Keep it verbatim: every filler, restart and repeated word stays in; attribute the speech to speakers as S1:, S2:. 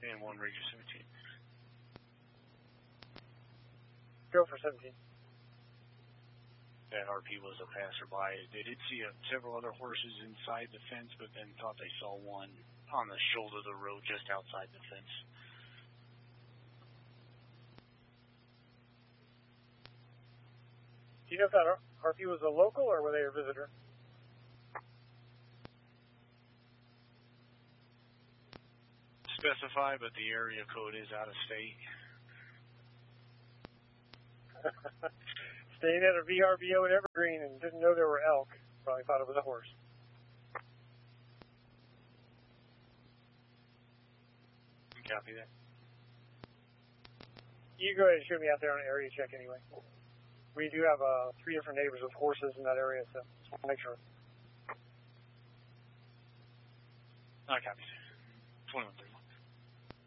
S1: And one Ranger seventeen.
S2: Go for seventeen.
S1: That R P was a passerby. They did see uh, several other horses inside the fence, but then thought they saw one on the shoulder of the road just outside the fence.
S2: Do you know if that R P was a local or were they a visitor?
S1: Specify, but the area code is out of state.
S2: Staying at a V R B O in Evergreen and didn't know there were elk. Probably thought it was a horse.
S1: Copy that.
S2: You go ahead and shoot me out there on an area check anyway. We do have uh, three different neighbors with horses in that area, so just want to make sure.
S1: I copy. twenty-one thirty.